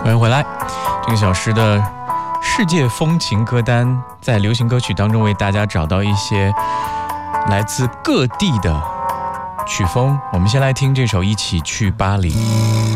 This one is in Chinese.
欢迎回来，这个小时的世界风情歌单，在流行歌曲当中为大家找到一些来自各地的曲风。我们先来听这首《一起去巴黎》。